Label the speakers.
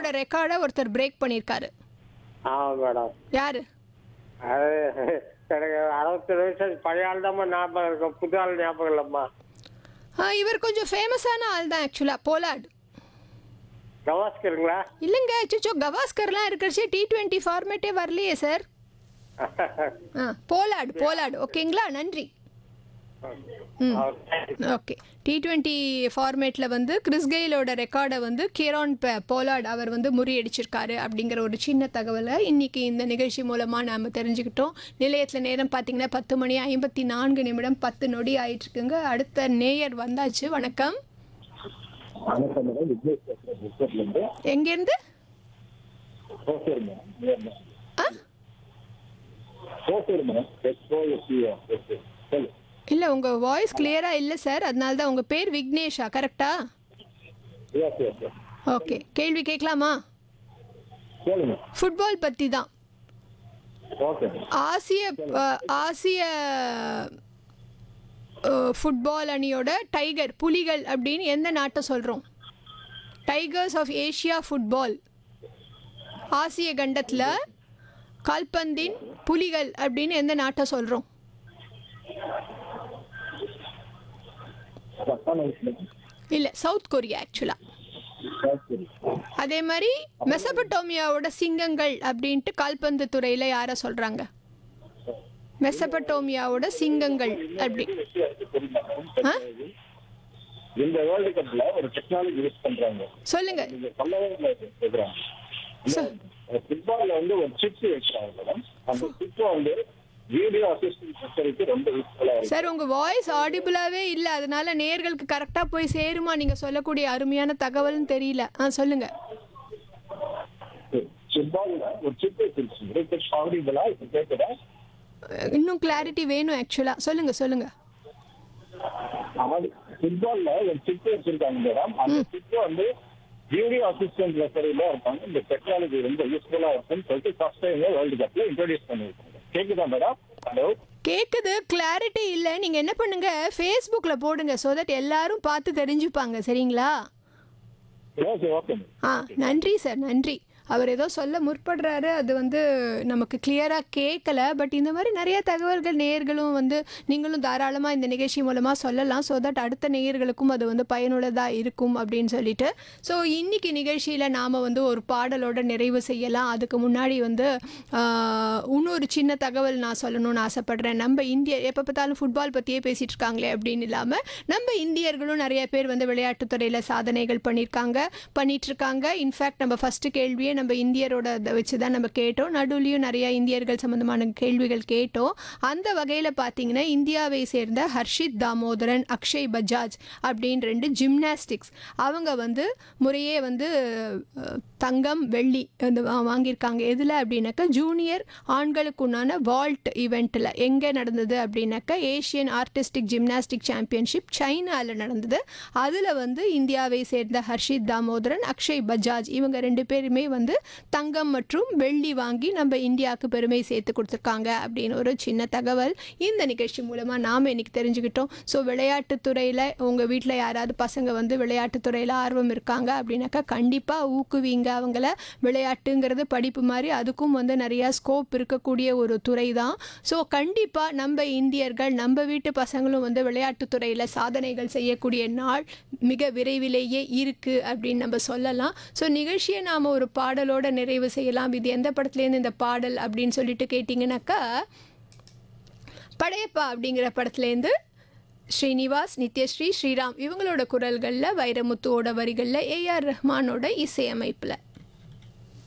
Speaker 1: வேர்ல்டோட ரெக்கார்டை ஒருத்தர் பிரேக் பண்ணியிருக்காரு.
Speaker 2: ஆமாம் மேடம்.
Speaker 1: யாரு?
Speaker 2: அது எனக்கு 67 வயசு பழைய ஆள் தான் ஞாபகம் இருக்கும், புது ஆள் ஞாபகம் இல்லைம்மா.
Speaker 1: இவர் கொஞ்சம் ஃபேமஸான ஆள் தான் ஆக்சுவலாக. போலார்ட்.
Speaker 2: கவாஸ்கருங்களா?
Speaker 1: இல்லைங்க, அச்சோ கவாஸ்கர்லாம் இருக்கிறச்சே T20 ஃபார்மேட்டே வரலையே சார். போலார்டு. ஓகேங்களா, நன்றி. ஓகே. T20 ஃபார்மேட்டில் வந்து கிறிஸ் கெயிலோட ரெக்கார்டை வந்து கீரான் போலார்ட் அவர் வந்து முறியடிச்சிருக்காரு அப்படிங்கிற ஒரு சின்ன தகவலை இன்றைக்கி இந்த நிகழ்ச்சி மூலமாக நாம் தெரிஞ்சுக்கிட்டோம். நிலையத்தில் நேரம் பார்த்திங்கன்னா 10:54 10 ஆயிட்டுருக்குங்க. அடுத்த நேயர் வந்தாச்சு. வணக்கம். எங்கேருந்து? இல்லை, உங்கள் வாய்ஸ் கிளியராக இல்லை சார், அதனால தான். உங்கள் பேர் விக்னேஷா, கரெக்டா? ஓகே, கேள்வி கேட்கலாமா? ஃபுட்பால் பற்றி தான். ஆசிய ஃபுட்பால் அணியோட டைகர், புலிகள் அப்படின்னு எந்த நாட்டை சொல்கிறோம்? Tigers of Asia football. ஆசிய கண்டத்தில் கால்பந்தின் புலிகள் அப்படின்னு எந்த நாட்டை சொல்கிறோம்? இல்லை, சவுத் கொரியா ஆக்சுவலா. அதே மாதிரி மெசபடோமியாவோட சிங்கங்கள் அப்படின்ட்டு கால்பந்து துறையில் யாரை சொல்கிறாங்க? மெசபடோமியாவோட சிங்கங்கள் அப்படி.
Speaker 3: இந்த வேர்ல்ட் கப்ல ஒரு டெக்னாலஜி யூஸ் பண்றாங்க.
Speaker 1: சொல்லுங்க.
Speaker 3: ஃபுட்பால்ல வந்து ஒரு சிப் வைக்கிறாங்க மேடம். அந்த சிப் வந்து வீடியோ அசிஸ்டன்ட் ரொம்ப யூஸ்ஃபுல்லா இருக்கு.
Speaker 1: சார், உங்க வாய்ஸ் ஆடிபிளாவே இல்ல, அதனால நேயர்களுக்கு கரெக்டா போய் சேருமா நீங்க சொல்லக்கூடிய அருமையான தகவல்னு தெரியல. சொல்லுங்க.
Speaker 3: ஃபுட்பால்ல ஒரு சிப் வச்சிருக்காங்க, ஆடிபிளா இப்ப கேக்குதா?
Speaker 1: இன்னும் கிளாரிட்டி வேணும் ஆக்சுவலா. சொல்லுங்க.
Speaker 3: ஃபுட்பால்ல ஒரு சிப் வச்சிருக்காங்க மேடம். அந்த சிப் வந்து வீடியோ அசிஸ்டன்ட் ரெஃபரில இருக்காங்க. இந்த டெக்னாலஜி ரொம்ப யூஸ்ஃபுல்லா இருக்குன்னு சொல்லிட்டு ஃபர்ஸ்ட் டைம் வேர்ல்டு கப்ல இன்ட்ரோடியூஸ் பண்ணிருக்காங்க. கேக்குதா மேடம்? ஹலோ, கேக்குது.
Speaker 1: கிளாரிட்டி இல்லை. நீங்க என்ன பண்ணுங்க, ஃபேஸ்புக்ல போடுங்க, சோ தட் எல்லாரும் பார்த்து தெரிஞ்சுப்பாங்க. சரிங்களா?
Speaker 3: ஓகே.
Speaker 1: நன்றி சார், நன்றி. அவர் ஏதோ சொல்ல முற்படுறாரு, அது வந்து நமக்கு கிளியராக கேட்கல. பட் இந்த மாதிரி நிறைய தகவல்கள் நேயர்களும் வந்து நீங்களும் தாராளமாக இந்த நிகழ்ச்சி மூலமாக சொல்லலாம். ஸோ தட் அடுத்த நேயர்களுக்கும் அது வந்து பயனுள்ளதாக இருக்கும் அப்படின்னு சொல்லிட்டு. ஸோ இன்றைக்கி நிகழ்ச்சியில் நாம் வந்து ஒரு பாடலோட நிறைவு செய்யலாம். அதுக்கு முன்னாடி வந்து இன்னொரு சின்ன தகவல் நான் சொல்லணும்னு ஆசைப்பட்றேன். நம்ம எப்போ பார்த்தாலும் ஃபுட்பால் பற்றியே பேசிகிட்டு இருக்காங்களே அப்படின்னு இல்லாமல், நம்ம இந்தியர்களும் நிறைய பேர் வந்து விளையாட்டுத்துறையில் சாதனைகள் பண்ணிகிட்ருக்காங்க. இன்ஃபேக்ட் நம்ம ஃபஸ்ட்டு கேள்வியே நம்ம இந்தியரோட வச்சு தான் நம்ம கேட்டோம். நடுவுலையும் நிறைய இந்தியர்கள் சம்பந்தமான கேள்விகள் கேட்டோம். அந்த வகையில் பார்த்தீங்கன்னா இந்தியாவை சேர்ந்த ஹர்ஷித் தாமோதரன், அக்ஷய் பஜாஜ் அப்படின்னு 2 ஜிம்னாஸ்டிக்ஸ் அவங்க வந்து முறையே வந்து தங்கம் வெள்ளி வாங்கியிருக்காங்க. எதில் அப்படின்னாக்கா ஜூனியர் ஆண்களுக்குண்டான வால்ட் ஈவெண்ட்டில். எங்கே நடந்தது அப்படின்னாக்கா ஏஷியன் ஆர்டிஸ்டிக் ஜிம்னாஸ்டிக் சாம்பியன்ஷிப் சைனாவில் நடந்தது. அதில் வந்து இந்தியாவை சேர்ந்த ஹர்ஷித் தாமோதரன், அக்ஷய் பஜாஜ் இவங்க 2 பேருமே வந்து தங்கம் மற்றும் வெள்ளி வாங்கி நம்ம இந்தியாவுக்கு பெருமை சேர்த்து கொடுத்துருக்காங்க அப்படின்னு ஒரு சின்ன தகவல் இந்த நிகழ்ச்சி மூலமாக நாம் இன்றைக்கி தெரிஞ்சுக்கிட்டோம். ஸோ விளையாட்டுத்துறையில் உங்கள் வீட்டில் யாராவது பசங்க வந்து விளையாட்டுத்துறையில் ஆர்வம் இருக்காங்க அப்படின்னாக்கா கண்டிப்பாக ஊக்குவிங்க அவங்கள. விளையாட்டுங்கிறது படிப்பு மாதிரி, அதுக்கும் வந்து நிறையா ஸ்கோப் இருக்கக்கூடிய ஒரு துறை தான். ஸோ கண்டிப்பாக நம்ம இந்தியர்கள், நம்ம வீட்டு பசங்களும் வந்து விளையாட்டுத்துறையில் சாதனைகள் செய்யக்கூடிய நாள் மிக விரைவிலேயே இருக்குது அப்படின்னு நம்ம சொல்லலாம். ஸோ நிகழ்ச்சியை நாம் ஒரு பாடலோட நிறைவு செய்யலாம். இது எந்த படத்துலேருந்து இந்த பாடல் அப்படின்னு சொல்லிட்டு கேட்டிங்கனாக்கா, படையப்பா அப்படிங்கிற படத்துலேருந்து ஸ்ரீனிவாஸ், நித்யஸ்ரீ, ஸ்ரீராம் இவங்களோட குரல்களில், வைரமுத்துவோட வரிகளில், AR ரஹ்மானோட இசையமைப்பில்.